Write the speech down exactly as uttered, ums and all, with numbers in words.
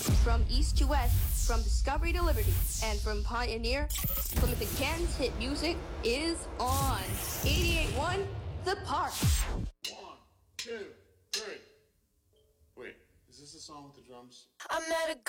From east to west, from Discovery to Liberty, and from Pioneer, Plymouth Again's hit music is on. eighty-eight point one, The Park. One, two, three. Wait, is this the song with the drums? I met a